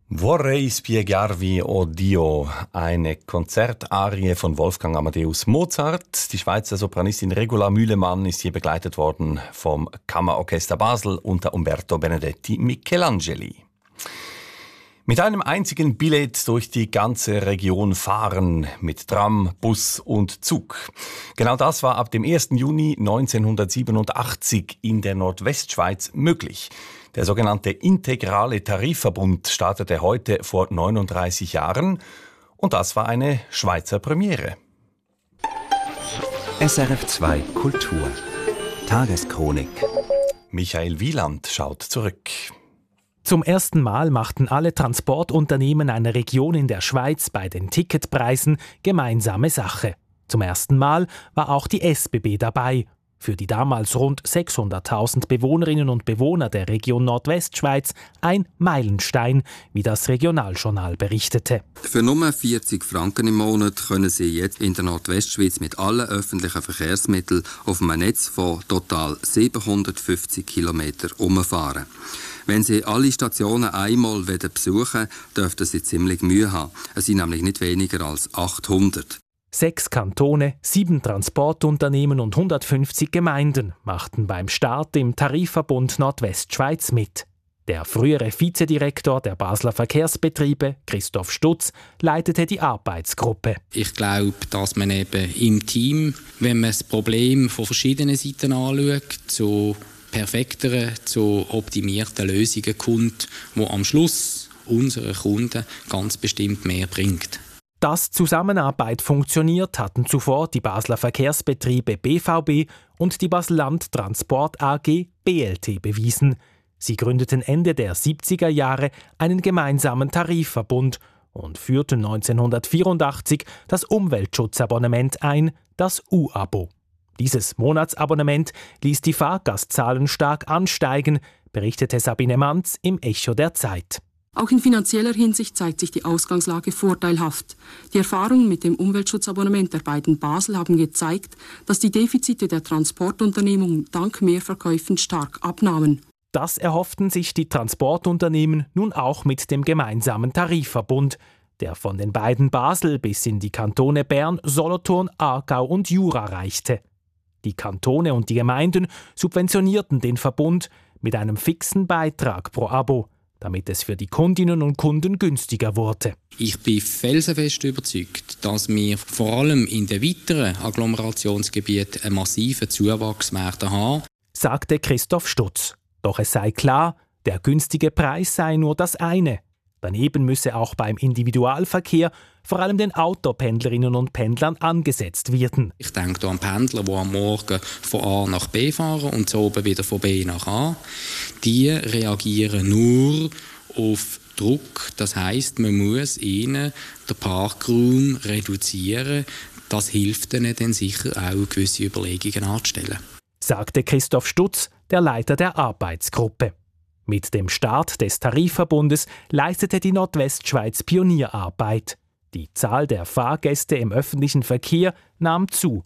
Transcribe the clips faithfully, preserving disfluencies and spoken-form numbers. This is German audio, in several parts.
Vorrei spiegarvi o Dio, eine Konzertarie von Wolfgang Amadeus Mozart. Die Schweizer Sopranistin Regula Mühlemann ist hier begleitet worden vom Kammerorchester Basel unter Umberto Benedetti Michelangeli. Mit einem einzigen Billett durch die ganze Region fahren, mit Tram, Bus und Zug. Genau das war ab dem ersten Juni neunzehnhundertsiebenundachtzig in der Nordwestschweiz möglich. Der sogenannte integrale Tarifverbund startete heute vor neununddreißig Jahren und das war eine Schweizer Premiere. S R F zwei Kultur Tageschronik. Michael Wieland schaut zurück. Zum ersten Mal machten alle Transportunternehmen einer Region in der Schweiz bei den Ticketpreisen gemeinsame Sache. Zum ersten Mal war auch die S B B dabei. Für die damals rund sechshunderttausend Bewohnerinnen und Bewohner der Region Nordwestschweiz ein Meilenstein, wie das Regionaljournal berichtete. Für nur vierzig Franken im Monat können Sie jetzt in der Nordwestschweiz mit allen öffentlichen Verkehrsmitteln auf einem Netz von total siebenhundertfünfzig Kilometern umfahren. Wenn Sie alle Stationen einmal besuchen wollen, dürften Sie ziemlich Mühe haben. Es sind nämlich nicht weniger als achthundert. Sechs Kantone, sieben Transportunternehmen und hundertfünfzig Gemeinden machten beim Start im Tarifverbund Nordwestschweiz mit. Der frühere Vizedirektor der Basler Verkehrsbetriebe, Christoph Stutz, leitete die Arbeitsgruppe. Ich glaube, dass man eben im Team, wenn man das Problem von verschiedenen Seiten anschaut, zu perfekteren, zu optimierten Lösungen kommt, die am Schluss unseren Kunden ganz bestimmt mehr bringt. Dass Zusammenarbeit funktioniert, hatten zuvor die Basler Verkehrsbetriebe B V B und die Basel-Land Transport A G B L T bewiesen. Sie gründeten Ende der siebziger Jahre einen gemeinsamen Tarifverbund und führten neunzehnhundertvierundachtzig das Umweltschutzabonnement ein, das U-Abo. Dieses Monatsabonnement ließ die Fahrgastzahlen stark ansteigen, berichtete Sabine Manz im Echo der Zeit. Auch in finanzieller Hinsicht zeigt sich die Ausgangslage vorteilhaft. Die Erfahrungen mit dem Umweltschutzabonnement der beiden Basel haben gezeigt, dass die Defizite der Transportunternehmung dank Mehrverkäufen stark abnahmen. Das erhofften sich die Transportunternehmen nun auch mit dem gemeinsamen Tarifverbund, der von den beiden Basel bis in die Kantone Bern, Solothurn, Aargau und Jura reichte. Die Kantone und die Gemeinden subventionierten den Verbund mit einem fixen Beitrag pro Abo, damit es für die Kundinnen und Kunden günstiger wurde. Ich bin felsenfest überzeugt, dass wir vor allem in den weiteren Agglomerationsgebieten einen massiven Zuwachs haben, sagte Christoph Stutz. Doch es sei klar, der günstige Preis sei nur das eine. Daneben müsse auch beim Individualverkehr vor allem den Autopendlerinnen und Pendlern angesetzt werden. Ich denke an Pendler, die am Morgen von A nach B fahren und so oben wieder von B nach A. Die reagieren nur auf Druck. Das heisst, man muss ihnen den Parkraum reduzieren. Das hilft ihnen dann sicher auch, gewisse Überlegungen anzustellen, sagte Christoph Stutz, der Leiter der Arbeitsgruppe. Mit dem Start des Tarifverbundes leistete die Nordwestschweiz Pionierarbeit. Die Zahl der Fahrgäste im öffentlichen Verkehr nahm zu.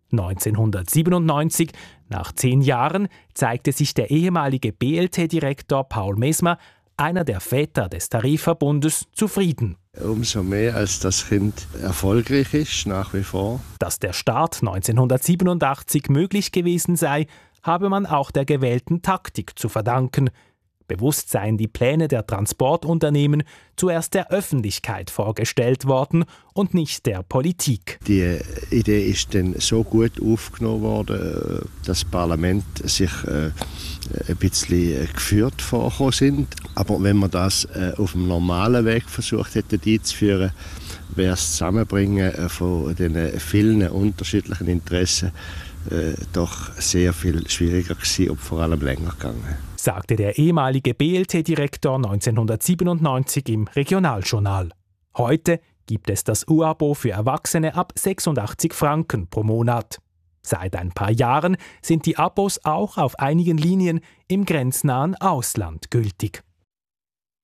neunzehnhundertsiebenundneunzig, nach zehn Jahren, zeigte sich der ehemalige B L T-Direktor Paul Mesmer, einer der Väter des Tarifverbundes, zufrieden. Umso mehr, als das Kind erfolgreich ist, nach wie vor. Dass der Start neunzehnhundertsiebenundachtzig möglich gewesen sei, habe man auch der gewählten Taktik zu verdanken. Bewusst seien die Pläne der Transportunternehmen zuerst der Öffentlichkeit vorgestellt worden und nicht der Politik. Die Idee ist dann so gut aufgenommen worden, dass das Parlament sich äh, ein bisschen geführt vorgekommen sind. Aber wenn man das äh, auf dem normalen Weg versucht hätte einzuführen, wäre das Zusammenbringen von den vielen unterschiedlichen Interessen äh, doch sehr viel schwieriger gewesen und vor allem länger gegangen, sagte der ehemalige B L T-Direktor neunzehnhundertsiebenundneunzig im Regionaljournal. Heute gibt es das U-Abo für Erwachsene ab sechsundachtzig Franken pro Monat. Seit ein paar Jahren sind die Abos auch auf einigen Linien im grenznahen Ausland gültig.